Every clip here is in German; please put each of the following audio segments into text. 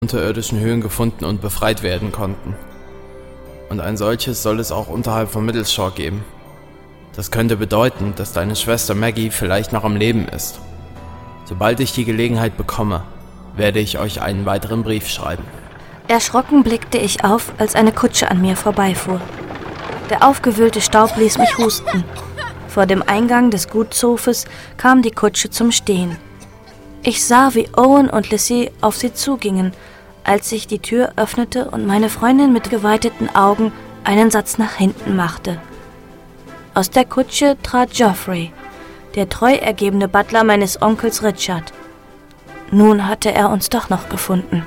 unterirdischen Höhlen gefunden und befreit werden konnten. Und ein solches soll es auch unterhalb von Middleshore geben. Das könnte bedeuten, dass deine Schwester Maggie vielleicht noch am Leben ist. Sobald ich die Gelegenheit bekomme, werde ich euch einen weiteren Brief schreiben. Erschrocken blickte ich auf, als eine Kutsche an mir vorbeifuhr. Der aufgewühlte Staub ließ mich husten. Vor dem Eingang des Gutshofes kam die Kutsche zum Stehen. Ich sah, wie Owen und Lizzie auf sie zugingen, als sich die Tür öffnete und meine Freundin mit geweiteten Augen einen Satz nach hinten machte. Aus der Kutsche trat Geoffrey, der treu ergebene Butler meines Onkels Richard. Nun hatte er uns doch noch gefunden.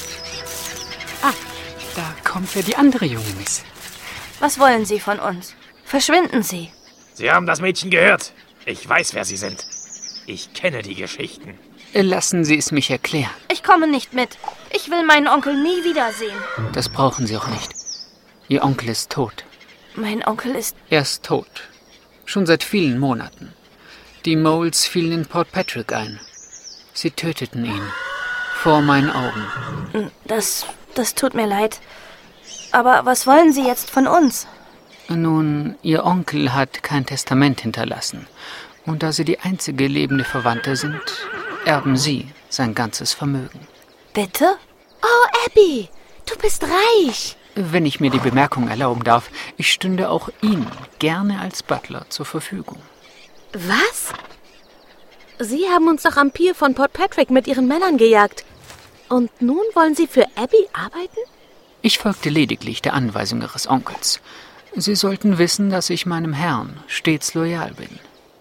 Ah, da kommt ja die andere junge Miss. Was wollen Sie von uns? Verschwinden Sie! Sie haben das Mädchen gehört. Ich weiß, wer Sie sind. Ich kenne die Geschichten. Lassen Sie es mich erklären. Ich komme nicht mit. Ich will meinen Onkel nie wiedersehen. Das brauchen Sie auch nicht. Ihr Onkel ist tot. Mein Onkel ist... Er ist tot. Schon seit vielen Monaten. Die Moles fielen in Port Patrick ein. Sie töteten ihn. Vor meinen Augen. Das tut mir leid. Aber was wollen Sie jetzt von uns? Nun, Ihr Onkel hat kein Testament hinterlassen. Und da Sie die einzige lebende Verwandte sind, erben Sie sein ganzes Vermögen. Bitte? Oh, Abby, du bist reich. Wenn ich mir die Bemerkung erlauben darf, ich stünde auch Ihnen gerne als Butler zur Verfügung. Was? Sie haben uns doch am Pier von Port Patrick mit Ihren Männern gejagt. Und nun wollen Sie für Abby arbeiten? Ich folgte lediglich der Anweisung Ihres Onkels. Sie sollten wissen, dass ich meinem Herrn stets loyal bin.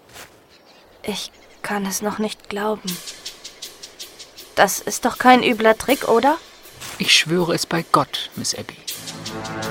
Ich kann es noch nicht glauben. Das ist doch kein übler Trick, oder? Ich schwöre es bei Gott, Miss Abby.